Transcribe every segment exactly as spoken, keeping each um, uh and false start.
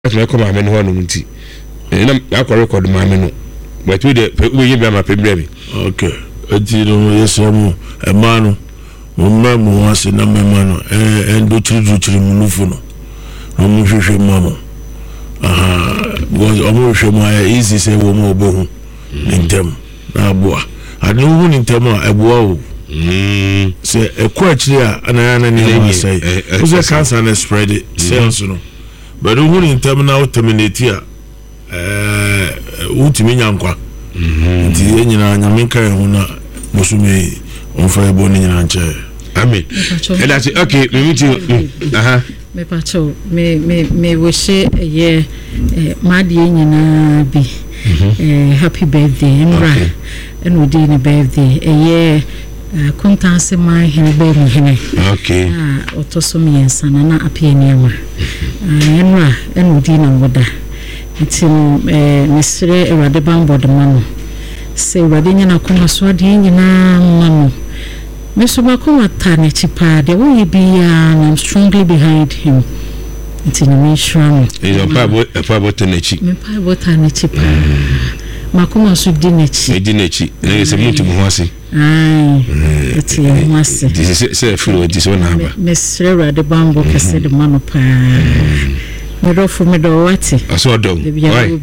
na come amen ho no nti na akọ record ma me no but we dey we yin bia ma pembre bi okay ati no yesemu e ma no mo ma mo ase na me ma no eh endo chiri chiri mu nufu no no mu hwehwe ma mo aha was omo hwehwe ma easy say wo mo obohu ntem na aboa ade wo ntem a eboa o mm se ekọ achiri a ana ana ni ma say o se cancer na spread it cells no but wo ntem na terminate a eh utimi nyankwa mhm ti enyina nyamenka ehu na musume onfa ebo ni nyina nche amen and that's okay me meet you aha me pacho me me me woshe ye madi nyina bi eh happy birthday emra and we did a birthday eh kontanse man hene be mu hene okay ah otosomi yensa na na apia ma emra and we did na woda itim eh mesre ewade bambo de mano se wade nyina koma so ade nyina mano meso makoma tane chipa de we be and I'm strongly behind him itim me shram is a pabo a pabo tenechi me pabo tane chipa makoma so dinechi dinechi na se mutu mo hwase ai itim hwase this is say feel this one haba mesre wade bambo kese de mano pa Mero for me do wati. Aso do. Why?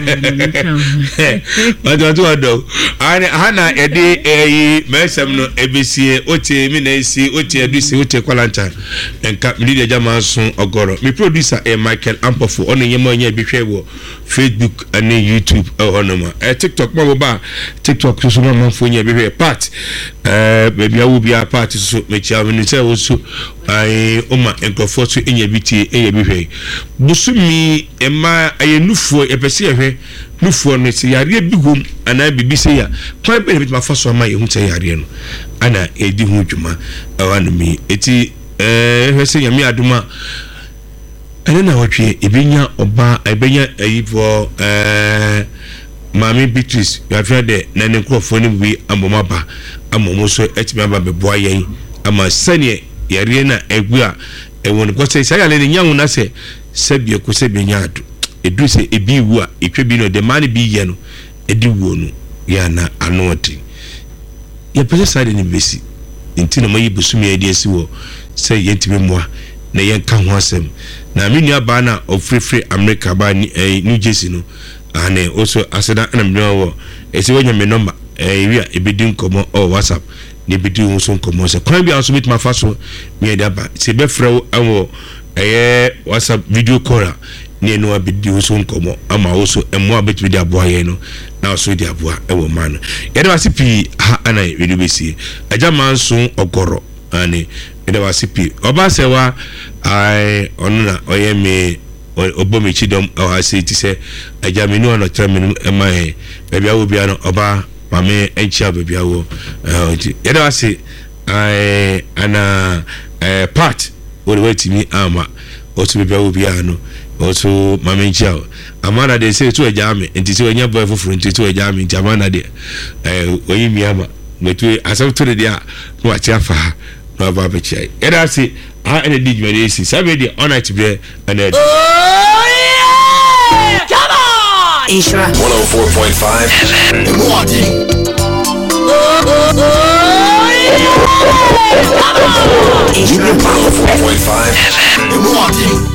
But what do do? Ana hana ede eh mesem no ebesie otie mi na esi otie adusi otie kwalanta. Enka mi de jama so ogoro. Mi producer eh Michael Ampofo ono yema nya bi hwe wo Facebook and YouTube eh honoma. Eh TikTok mo ba TikTok so so man fo nya bi hwe part eh baby awu bia part so me chia me say wo so ai oma enkofo so enya bitie enya bi hwe. Busumi ema ayenufuo epese ehwe nufuo no se yare bigom ana bibise ya kwa be bit mafaso ama yehu te yare no ana edi hu dwuma awanu mi eti eh hwese nyame aduma ene na wotwe ebenya oba ebenya ayivo eh Mami Beatrice yafia de na ne nkrofo ne bi amomaba amomo so etimi aba beboa yen ama sane yare na egu a ewon ko se sai ale nyawo na se sebie ko sebie nyaado edu se ebi wu a etwe bi no de mani bi ye no edi wu no ya na anoti ye pese side ni besi enti na mayi busumi edi esi wo se yentime moa na yen ka ho asem na me nua ba na ofrefre America ba ni New Jersey no ane also aseda na me wo esi wonya me number eh wi a ebedi nkomo o WhatsApp ni bidi wo so nkomo se kwan bi aso mit mafaso me edi aba se be frew awo eh WhatsApp video call ni no abidi wo so nkomo ama wo so emo abetwi di aboa ye no na so di aboa e wo man yede wasipi ha ana we do besi aja manso ogoro ani yede wasipi oba sewa ai onuna oye me obomi chidom o hase ti se aja me no no tremenu e mai bebia wo bia no oba mame enchia bebia wo yede wasi ai ana eh part wo wait me ama otu bebia wo bia no otu mame enchia amana de say to aja me enti se onya boy foforo enti to aja me enti amana de eh oyi mi ama metu asam to de a no achi afa no ba be chai yede wasi ha ene di jumere esi sabe de on night be ene oh yeah come on Isra one oh four point five Milwaukee oh oh oh yeah come on Isra one oh four point five Milwaukee